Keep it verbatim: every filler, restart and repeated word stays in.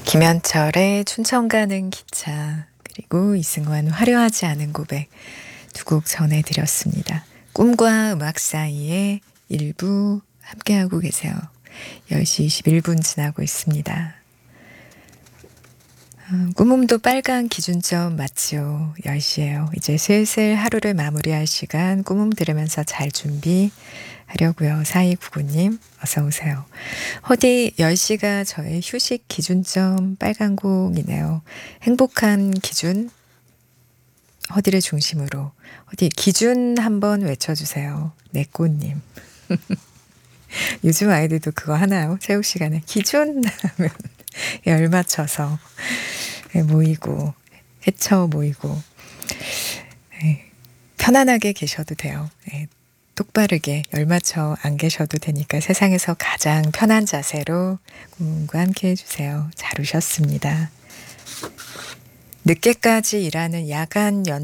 김현철의 춘천 가는 기차, 그리고 이승환 화려하지 않은 고백 두 곡 전해드렸습니다. 꿈과 음악 사이에 일부 함께하고 계세요. 열 시 이십일 분 지나고 있습니다. 어, 꿈음도 빨간 기준점 맞지요. 열 시예요. 이제 슬슬 하루를 마무리할 시간, 꿈음 들으면서 잘 준비하려고요. 사이구구 님 어서 오세요. 허디 열 시가 저의 휴식 기준점 빨간공이네요. 행복한 기준 허디를 중심으로 허디 기준 한번 외쳐주세요. 내꽃님. 요즘 아이들도 그거 하나요? 체육 시간에 기준 하면 열 맞춰서 모이고 헤쳐 모이고 네, 편안하게 계셔도 돼요. 네, 똑바르게 열 맞춰 안 계셔도 되니까 세상에서 가장 편한 자세로 꿈과 함께 해주세요. 잘 오셨습니다. 늦게까지 일하는 야간 연